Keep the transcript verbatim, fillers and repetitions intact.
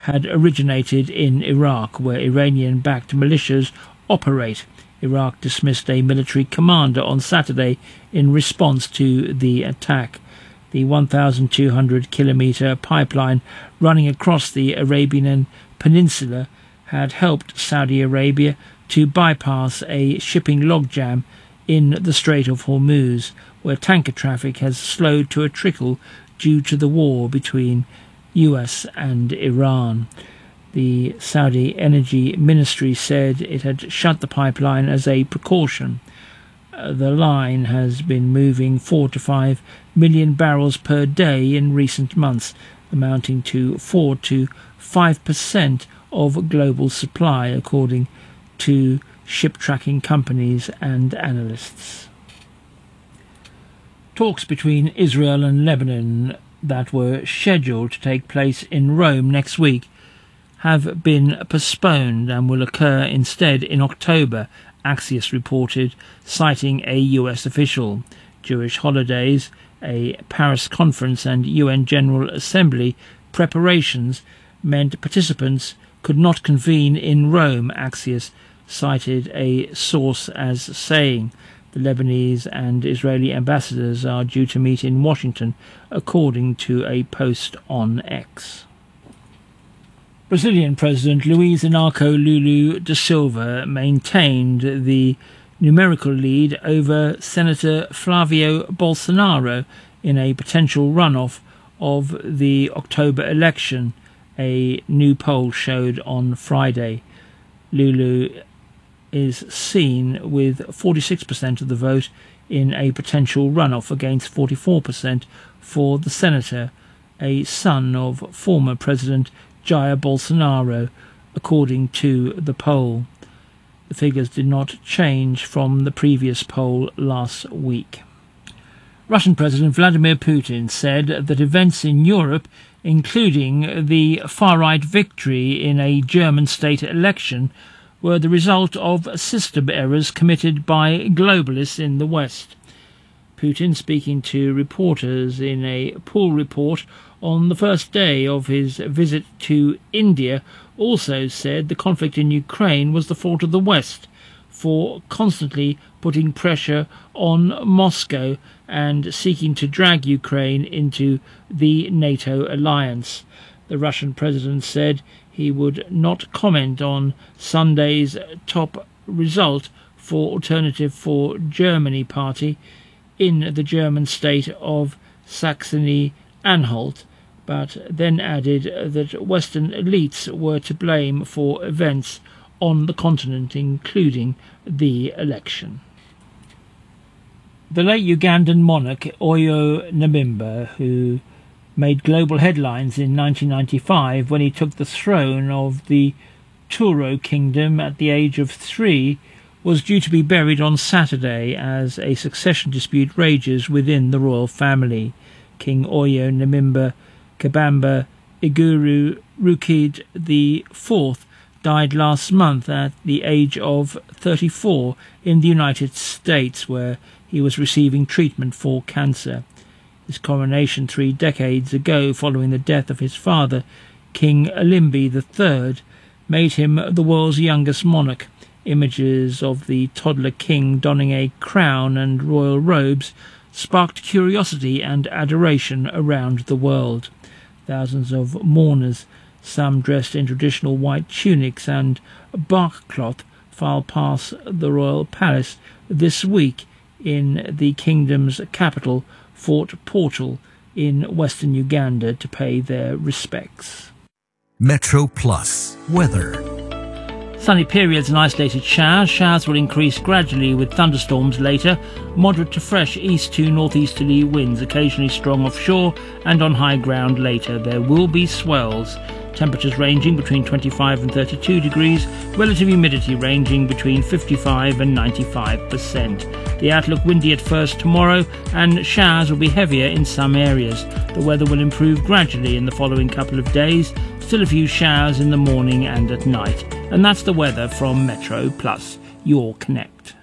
had originated in Iraq, where Iranian-backed militias operate. Iraq dismissed a military commander on Saturday in response to the attack. The one thousand two hundred kilometre pipeline running across the Arabian Peninsula had helped Saudi Arabia to bypass a shipping logjam in the Strait of Hormuz, where tanker traffic has slowed to a trickle due to the war between U S and Iran. The Saudi Energy Ministry said it had shut the pipeline as a precaution. Uh, the line has been moving four to five million barrels per day in recent months, amounting to four to five percent of global supply, according to ship tracking companies and analysts. Talks between Israel and Lebanon that were scheduled to take place in Rome next week have been postponed and will occur instead in October, Axios reported, citing a U S official. Jewish holidays, a Paris conference and U N General Assembly preparations meant participants could not convene in Rome, Axios cited a source as saying. The Lebanese and Israeli ambassadors are due to meet in Washington, according to a post on X. Brazilian President Luiz Inácio Lula da Silva maintained the numerical lead over Senator Flávio Bolsonaro in a potential runoff of the October election, a new poll showed on Friday. Lula is seen with forty-six percent of the vote in a potential runoff against forty-four percent for the senator, a son of former President Jair Bolsonaro, according to the poll. The figures did not change from the previous poll last week. Russian President Vladimir Putin said that events in Europe, including the far-right victory in a German state election, were the result of system errors committed by globalists in the West. Putin, speaking to reporters in a pool report on the first day of his visit to India, also said the conflict in Ukraine was the fault of the West for constantly putting pressure on Moscow and seeking to drag Ukraine into the NATO alliance. The Russian president said he would not comment on Sunday's top result for Alternative for Germany party in the German state of Saxony-Anhalt, but then added that Western elites were to blame for events on the continent, including the election. The late Ugandan monarch Oyo Namimba, who made global headlines in nineteen ninety-five when he took the throne of the Turo Kingdom at the age of three, was due to be buried on Saturday as a succession dispute rages within the royal family. King Oyo Namimba Kabamba Iguru Rukid the Fourth died last month at the age of thirty-four in the United States, where he was receiving treatment for cancer. His coronation three decades ago, following the death of his father, King Alimbi the Third, made him the world's youngest monarch. Images of the toddler king donning a crown and royal robes sparked curiosity and adoration around the world. Thousands of mourners, some dressed in traditional white tunics and bark cloth, filed past the royal palace this week in the kingdom's capital, Fort Portal, in western Uganda, to pay their respects. Metro Plus weather. Sunny periods and isolated showers. Showers will increase gradually with thunderstorms later. Moderate to fresh east to northeasterly winds, occasionally strong offshore and on high ground later. There will be swells. Temperatures ranging between twenty-five and thirty-two degrees. Relative humidity ranging between fifty-five and ninety-five percent. The outlook windy at first tomorrow, and showers will be heavier in some areas. The weather will improve gradually in the following couple of days. Still a few showers in the morning and at night. And that's the weather from Metro Plus, your Connect.